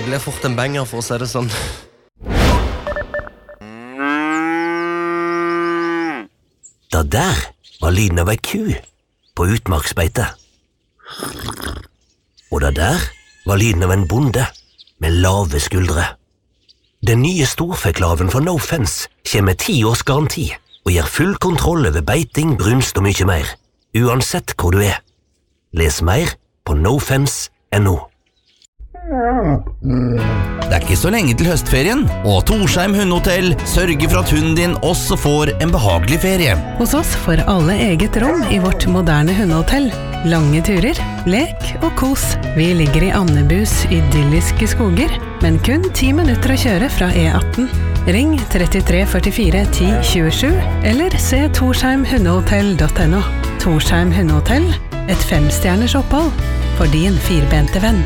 ble fort en banger, for å si det sånn. Da der var lyden av ei ku på utmarksbeite. Og da der var lyden av en bonde med lave skuldre. Den nye storfeklaven for No Fence kommer med 10 års garanti og gir full kontroll over beiting, brunst og mye mer, uansett hvor du er. Les mer på nofence.no. Det ikke så lenge til høstferien, og Torsheim Hundehotell sørger for at hunden din også får en behagelig ferie. Hos oss får alle eget rom i vårt moderne hundehotell. Lange turer, lek og kos. Vi ligger i Andebus idylliske skoger, men kun 10 minutter å kjøre fra E18. Ring 33 44 10 27, eller se torsheimhundehotell.no. Torsheim Hundehotell, et 5-stjerners opphold for din 4-bente venn.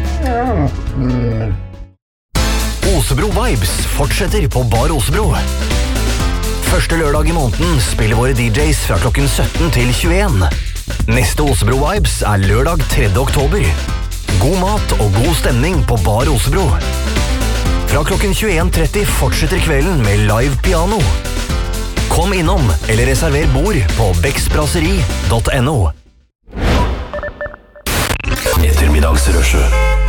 Osebro Vibes fortsetter på Bar Osebro. Første lørdag i måneden spiller våre DJs fra klokken 17 til 21. Neste Osebro Vibes lørdag 3. oktober. God mat og god stemning på Bar Osebro. Fra klokken 21:30 fortsetter kvelden med live piano. Kom innom eller reserver bord på beksbrasserie.no. Ettermiddagsrushet